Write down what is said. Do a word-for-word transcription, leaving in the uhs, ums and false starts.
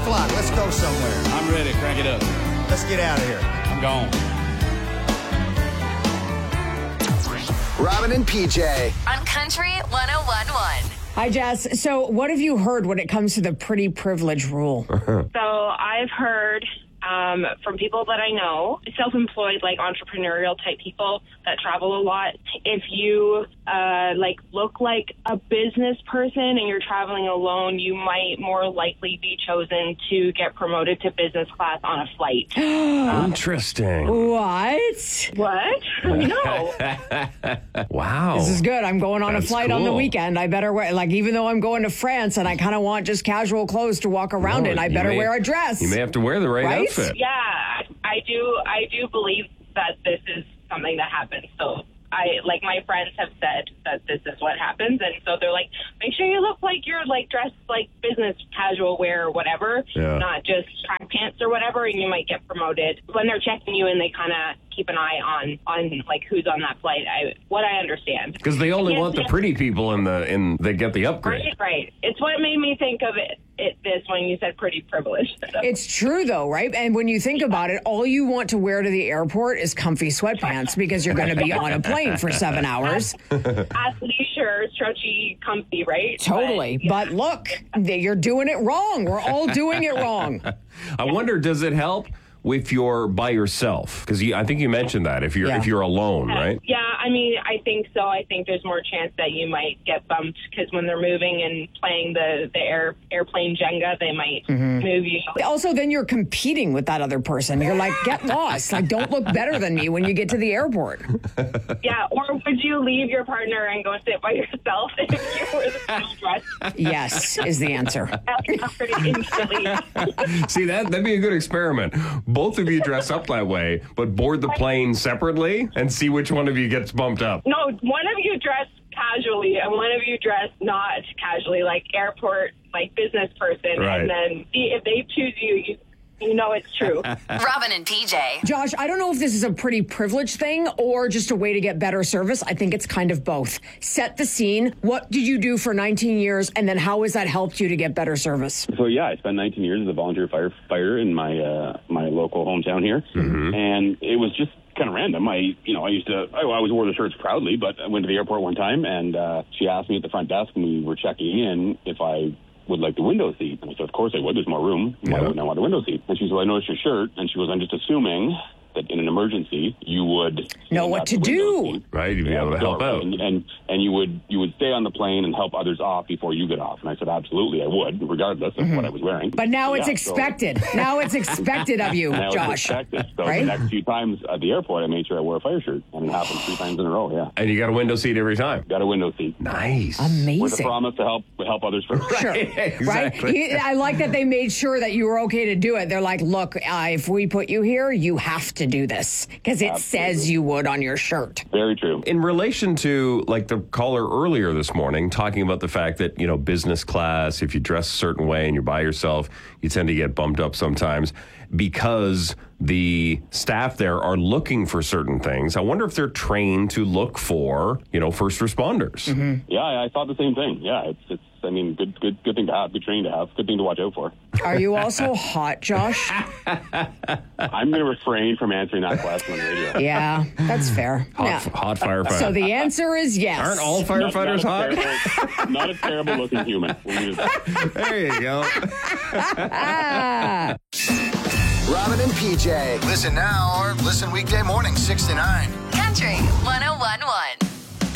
o'clock. Let's go somewhere. I'm ready. Crank it up. Let's get out of here. I'm gone. Robin and P J. On Country one oh one point one. Hi, Jess. So what have you heard when it comes to the pretty privilege rule? So I've heard um, from people that I know, self-employed, like entrepreneurial type people that travel a lot. If you uh, like look like a business person and you're traveling alone, you might more likely be chosen to get promoted to business class on a flight. um, Interesting. What? what? No. Wow. This is good. I'm going on That's a flight on the cool. weekend. I better wear, like, even though I'm going to France and I kind of want just casual clothes to walk around No, in, I you better may- wear a dress. You may have to wear the right, Right? outfit. Yeah, I do. I do believe that this is something that happens. So I, like, my friends have said that this is what happens, and so they're like, make sure you look like you're like dressed like business casual wear or whatever, Yeah. not just track pants or whatever, and you might get promoted. When they're checking you in, they kind of keep an eye on on like who's on that flight. I what I understand Because they only Yes, want the yes. pretty people in the in they get the upgrade. Right, right. It's what made me think of it. It this when you said pretty privileged. It's true, though, right? And when you think about it, all you want to wear to the airport is comfy sweatpants because you're going to be on a plane for seven hours. Athleisure, stretchy, comfy, right? Totally. But, But look, you're doing it wrong. We're all doing it wrong. I wonder, does it help if you're by yourself? Because I think you mentioned that if you're Yeah. if you're alone, right? Yeah, I mean, I think so. I think there's more chance that you might get bumped because when they're moving and playing the, the air airplane Jenga, they might Mm-hmm. move you. Also, then you're competing with that other person. You're like, get lost. Like, don't look better than me when you get to the airport. Yeah, or would you leave your partner and go sit by yourself if you were the final dress? Yes, is the answer. That's pretty instantly. See, that that'd be a good experiment. Both of you dress up that way, but board the plane separately and see which one of you gets bumped up. No, one of you dress casually and one of you dress not casually, like airport, like business person. Right. And then see if they choose you, you, you know it's true. Robin and P J. Josh, I don't know if this is a pretty privileged thing or just a way to get better service. I think it's kind of both. Set the scene. What did you do for nineteen years, and then how has that helped you to get better service? So yeah, I spent nineteen years as a volunteer firefighter in my uh, my local hometown here, and it was just kind of random. I you know I used to I always wore the shirts proudly, but I went to the airport one time, and uh, she asked me at the front desk when we were checking in if I would like the window seat. And I said, of course I would. There's more room. Why Yeah. wouldn't I want the window seat? And she said, well, I noticed your shirt. And she goes, I'm just assuming that in an emergency you would Know stand what at to the window do. seat. Right? You'd be Yeah, able to help door, out. and, and and you would you would stay on the plane and help others off before you get off. And I said, absolutely, I would, regardless of what I was wearing. But now it's Yeah, so- expected. Now it's expected of you, now Josh. it's expected. So Right? the next few times at the airport, I made sure I wore a fire shirt, and it happened three times in a row. Yeah, And you got a window seat every time. got a window seat Nice. with a Amazing. promise to help help others first. Sure. Exactly. Right? You- I like that they made sure that you were okay to do it. They're like, look, uh, if we put you here, you have to do this because it says you would on your shirt. Very true. In relation to like the caller earlier this morning talking about the fact that, you know, business class, if you dress a certain way and you're by yourself, you tend to get bumped up sometimes because the staff there are looking for certain things. I wonder if they're trained to look for, you know, first responders. Yeah, I, I thought the same thing. Yeah, it's it's. I mean, good good good thing to have, good training to have, good thing to watch out for. Are you also hot, Josh? I'm going to refrain from answering that question on the radio. Yeah, that's fair. Hot, Yeah. hot firefighter. So the answer is yes. Aren't all Not- firefighters not, a hot? terrible, not a terrible looking human. We'll use that. There you go. Robin and P J. Listen now or listen weekday morning, six to nine. Country one oh one point one.